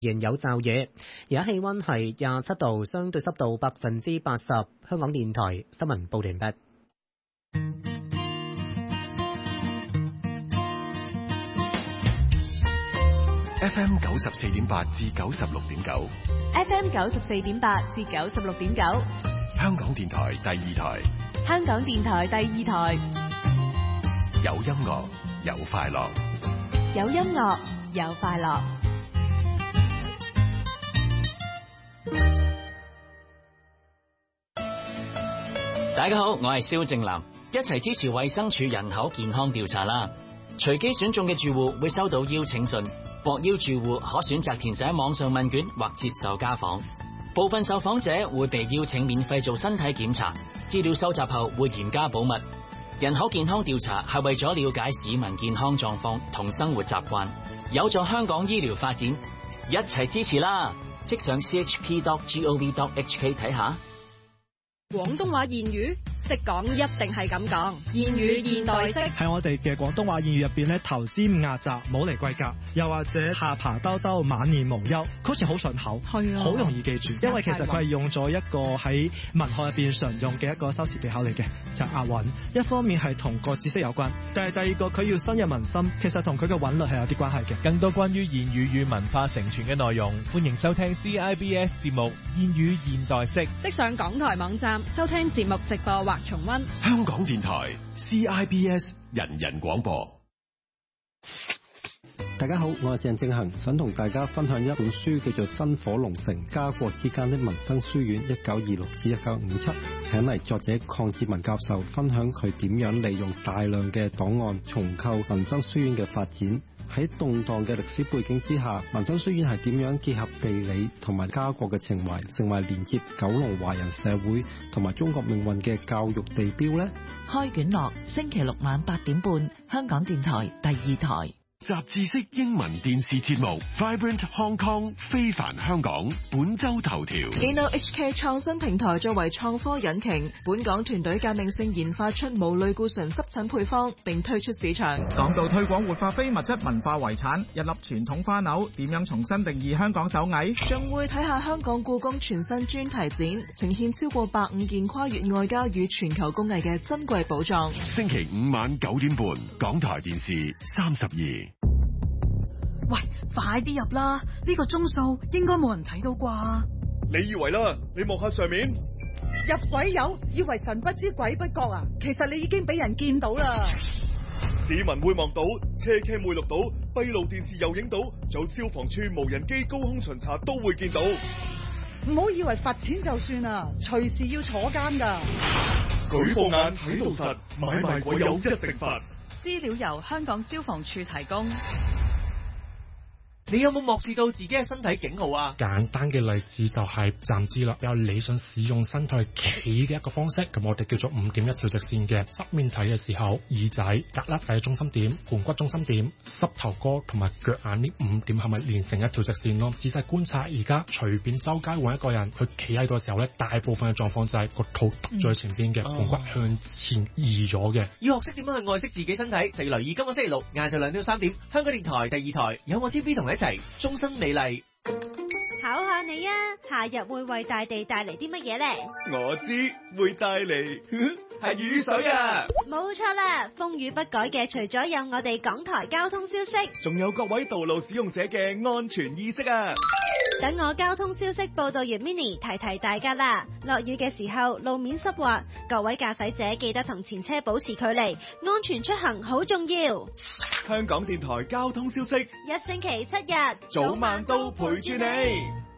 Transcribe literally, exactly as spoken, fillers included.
仍有驟雨，而家氣溫係廿七度，相對濕度百分之八十。香港電台新聞報完畢。 F M 九十四點八至九十六點九 ，F M 九十四點八至九十六點九， 香港電台第二台， 香港電台第二台， 有音樂有快樂， 有音樂有快樂。 大家好，我係蕭正楠，一齊支持衛生署人口健康調查啦！隨機選中嘅住戶會收到邀請信，獲邀住戶可選擇填寫網上問卷或接受家訪。部分受訪者會被邀請免費做身體檢查，資料收集後會嚴加保密。人口健康調查係為咗了解市民健康狀況同生活習慣，有助香港醫療發展，一齊支持啦！即上 c h p dot gov dot h k 睇下。 廣東話諺語識講一定係咁講，諺語現代式喺我哋嘅廣東話諺語入邊咧，頭尖壓閘冇嚟貴格，又或者下巴兜兜晚年無憂，好似好順口，係啊，好容易記住。因為其實佢係用咗一個喺文學入邊常用嘅一個修辭技巧嚟嘅，就係押韻。一方面係同個知識有關，但係第二個佢要深入民心，其實同佢嘅韻律係有啲關係嘅。 更多關於諺語與文化承傳嘅內容，歡迎收聽 C I B S 節目《諺語現代式》， 即上港台網站收聽節目直播或重溫。 香港電台 C I B S 人人廣播。 大家好，我係鄭正恒，想同大家分享一本書，叫做《薪火龍城家國之間的民生書院一九二六至一九五七》，請嚟作者鄺志文教授分享佢點樣利用大量嘅檔案重構民生書院嘅發展。喺動盪嘅歷史背景之下，民生書院係點樣結合地理同埋家國嘅情懷，成為連接九龍華人社會同埋中國命運嘅教育地標呢？ 開卷樂，星期六晚八點半，香港電台第二台。 雜誌式英文電視節目 Vibrant Hong Kong 非凡香港本周頭條。 電腦 H K 創新平台作為創科引擎，本港團隊革命性研發出無類固醇濕疹配方，並推出市場。 講到推廣活化非物質文化遺產，一粒傳統花鈕點樣重新定義香港手藝？ 仲會睇下香港故宮全新專題展，呈現超過百五件跨越外交與全球工藝嘅珍貴寶藏。 星期五晚九點半，港台電視三十二。 喂，快啲入啦！呢個鐘數應該冇人睇到啩？ 你以為啦？你望下上面， 入鬼友以為神不知鬼不覺啊！其實你已經俾人見到啦。 市民會望到，車 cam 會錄到，閉路電視又影到，仲有消防處無人機高空巡查都會見到。 唔好以為罰錢就算啦，隨時要坐監噶。 舉報眼睇到實，買賣鬼友一定罰。 資料由香港消防處提供。 你有冇漠視到自己嘅身體警號啊？ 簡單嘅例子就係站姿啦，比較理想使用身體企嘅一個方式，咁我哋叫做五點一調直線嘅。側面睇嘅時候，耳仔、胳肋底中心點、盤骨中心點、膝頭哥同埋腳眼呢五點係咪連成一條直線咯？仔細觀察，而家隨便周街揾一個人，佢企喺度嘅時候咧，大部分嘅狀況就係個肚凸咗喺前邊嘅，盤、嗯、骨向前移咗嘅。 要學識點樣去愛惜自己身體，就要留意今個星期六晏晝兩點三點，香港電台第二台有我 T V 同你一齊終身美麗。 考下你啊，夏日會為大地帶嚟啲乜嘢呢？ 我知會帶嚟係雨水啊！ 冇錯啦，風雨不改嘅除咗有我哋港台交通消息， 仲有各位道路使用者嘅安全意識啊！ 等我交通消息報道員 Mini 提提大家啦。落雨嘅時候路面濕滑，各位駕駛者記得同前車保持距離，安全出行好重要。 香港電台交通消息， 一星期七日早晚都陪住你。